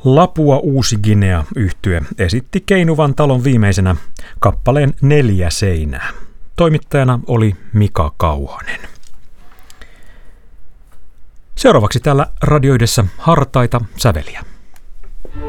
Lapua Uusi-Guinea -yhtye esitti Keinuvan talon viimeisenä kappaleen 4 seinää. Toimittajana oli Mika Kauhanen. Seuraavaksi täällä radioidessa hartaita säveliä.